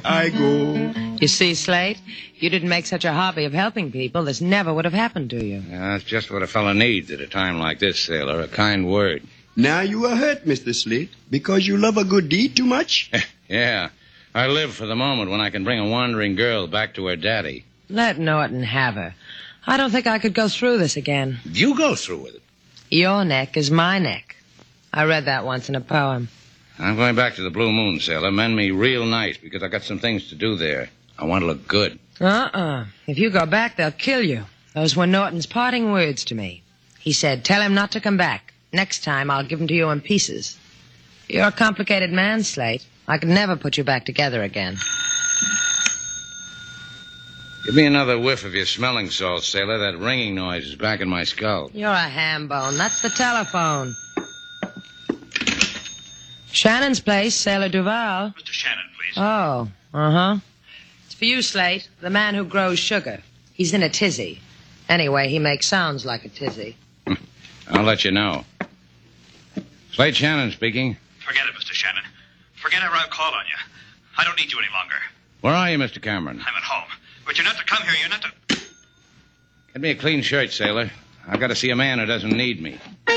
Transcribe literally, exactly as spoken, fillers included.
I go. You see, Slate, you didn't make such a hobby of helping people, this never would have happened to you. Yeah, that's just what a fella needs at a time like this, sailor, a kind word. Now you are hurt, Mister Slate, because you love a good deed too much? Yeah, I live for the moment when I can bring a wandering girl back to her daddy. Let Norton have her. I don't think I could go through this again. You go through with it. Your neck is my neck. I read that once in a poem. I'm going back to the Blue Moon, sailor. Mend me real nice, because I got some things to do there. I want to look good. Uh-uh. If you go back, they'll kill you. Those were Norton's parting words to me. He said, tell him not to come back. Next time, I'll give him to you in pieces. You're a complicated man, Slate. I could never put you back together again. Give me another whiff of your smelling salt, sailor. That ringing noise is back in my skull. You're a ham bone. That's the telephone. Shannon's place, Sailor Duval. Mister Shannon, please. Oh, uh-huh. It's for you, Slate, the man who grows sugar. He's in a tizzy. Anyway, he makes sounds like a tizzy. I'll let you know. Slate Shannon speaking. Forget it, Mister Shannon. Forget ever I've called on you. I don't need you any longer. Where are you, Mister Cameron? I'm at home. But you're not to come here. You're not to... Get me a clean shirt, sailor. I've got to see a man who doesn't need me.